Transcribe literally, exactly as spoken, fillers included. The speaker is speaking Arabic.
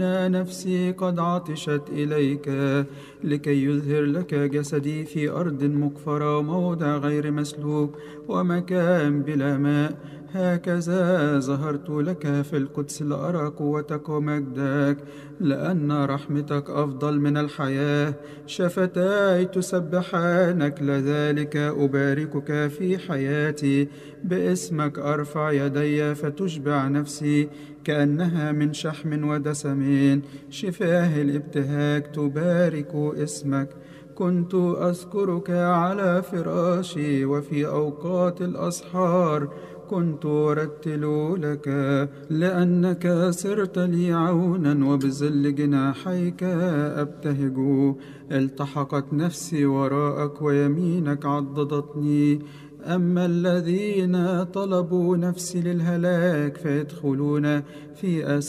نفسي قد عطشت إليك لكي يظهر لك جسدي في أرض مقفرة، موضع غير مسلوك ومكان بلا ماء. هكذا ظهرت لك في القدس لأرى قوتك ومجدك، لأن رحمتك أفضل من الحياة. شفتاي تسبحانك، لذلك أباركك في حياتي. باسمك أرفع يدي فتشبع نفسي كأنها من شحم ودسم. شفاه الابتهاج تبارك اسمك. كنت أذكرك على فراشي، وفي أوقات الأسحار كنت أرتل لك، لأنك صرت لي عونا وبظل جناحيك أبتهج. التحقت نفسي وراءك ويمينك عضدتني. أما الذين طلبوا نفسي للهلاك فيدخلون في آثار